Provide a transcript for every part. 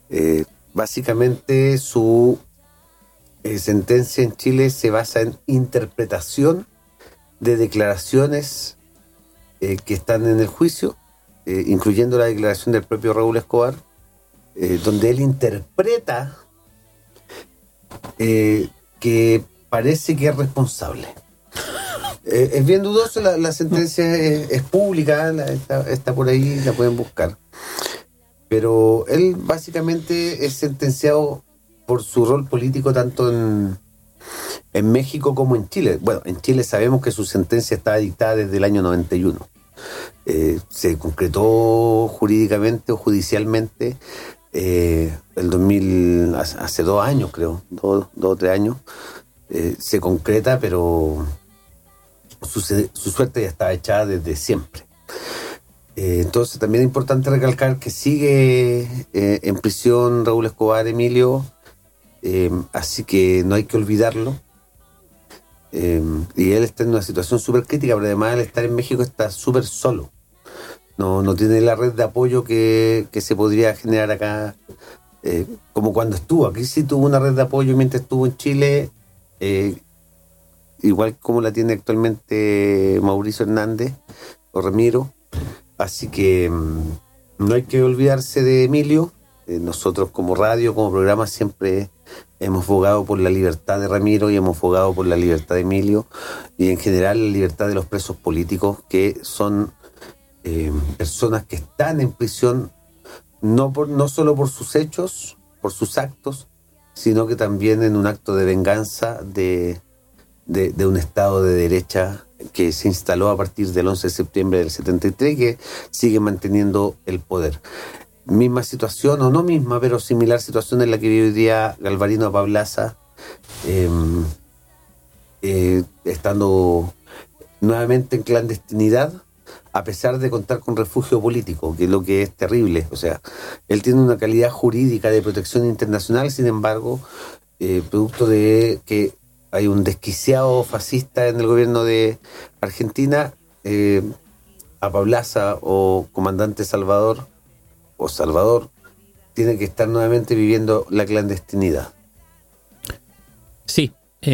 Básicamente su sentencia en Chile se basa en interpretación de declaraciones que están en el juicio, incluyendo la declaración del propio Raúl Escobar, donde él interpreta que parece que es responsable. Es bien dudoso, la sentencia es pública, está por ahí, la pueden buscar. Pero él básicamente es sentenciado por su rol político tanto en México como en Chile. Bueno, en Chile sabemos que su sentencia está dictada desde el año 91. Se concretó jurídicamente o judicialmente el 2000, hace 2 años creo, 2 o 3 años, se concreta, pero su suerte ya estaba echada desde siempre. Entonces también es importante recalcar que sigue en prisión Raúl Escobar, Emilio, así que no hay que olvidarlo. Y él está en una situación súper crítica, pero además al estar en México está súper solo. No tiene la red de apoyo que se podría generar acá, como cuando estuvo. Aquí sí tuvo una red de apoyo mientras estuvo en Chile, igual como la tiene actualmente Mauricio Hernández o Ramiro. Así que no hay que olvidarse de Emilio. Nosotros como radio, como programa, siempre hemos abogado por la libertad de Ramiro y hemos abogado por la libertad de Emilio y en general la libertad de los presos políticos, que son personas que están en prisión no solo por sus hechos, por sus actos, sino que también en un acto de venganza de un Estado de derecha que se instaló a partir del 11 de septiembre del 73 y que sigue manteniendo el poder. Misma situación, o no misma, pero similar situación en la que vive hoy día Galvarino Pablaza, estando nuevamente en clandestinidad, a pesar de contar con refugio político, que es lo que es terrible. O sea, él tiene una calidad jurídica de protección internacional, sin embargo, producto de que hay un desquiciado fascista en el gobierno de Argentina, a Pablaza o comandante Salvador tiene que estar nuevamente viviendo la clandestinidad. Sí,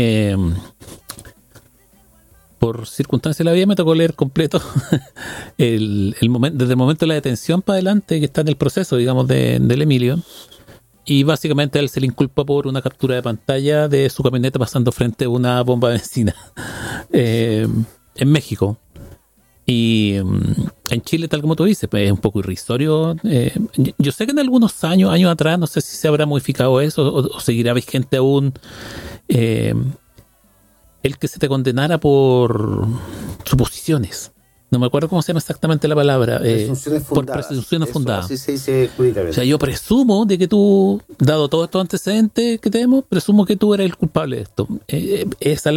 por circunstancias de la vida me tocó leer completo desde el momento de la detención para adelante, que está en el proceso, digamos, del Emilio. Y básicamente a él se le inculpa por una captura de pantalla de su camioneta pasando frente a una bomba de benzina en México. Y en Chile, tal como tú dices, pues es un poco irrisorio. Yo sé que en algunos años atrás, no sé si se habrá modificado eso o seguirá vigente aún el que se te condenara por suposiciones. No me acuerdo cómo se llama exactamente la palabra. Presunciones fundadas. Por presunciones fundadas. Así se dice jurídicamente. O sea, yo presumo de que tú, dado todos estos antecedentes que tenemos, presumo que tú eres el culpable de esto. Esa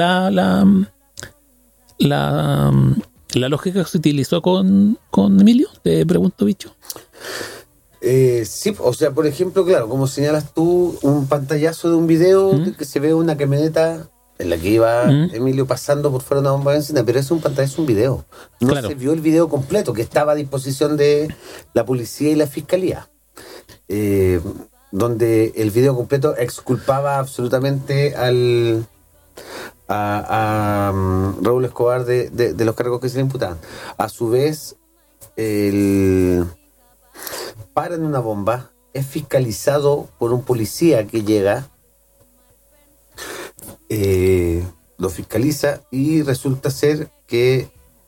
la lógica que se utilizó con Emilio, te pregunto, bicho. Sí, o sea, por ejemplo, claro, como señalas tú, un pantallazo de un video que se ve una camioneta en la que iba Emilio pasando por fuera de una bomba de benzina, pero es un pantallazo, es un video. No claro. Se vio el video completo, que estaba a disposición de la policía y la fiscalía, donde el video completo exculpaba absolutamente a Raúl Escobar de los cargos que se le imputaban. A su vez, paran una bomba, es fiscalizado por un policía que llega, lo fiscaliza y resulta ser que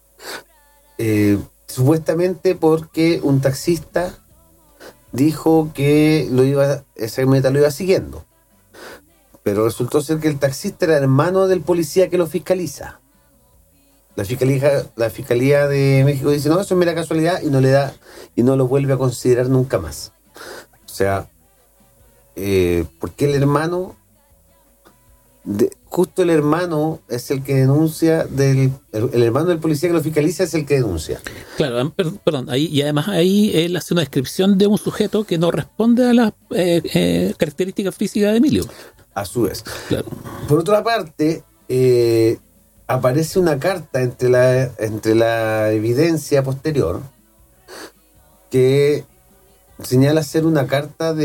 supuestamente porque un taxista dijo que esa camioneta lo iba siguiendo, pero resultó ser que el taxista era hermano del policía que lo fiscaliza. La fiscalía de México dice, no, eso es mera casualidad, y no le da, y no lo vuelve a considerar nunca más. O sea, porque el hermano, justo el hermano es el que denuncia, el hermano del policía que lo fiscaliza es el que denuncia. Claro, perdón, y además ahí él hace una descripción de un sujeto que no responde a las características físicas de Emilio. A su vez. Claro. Por otra parte, aparece una carta entre la evidencia posterior que señala ser una carta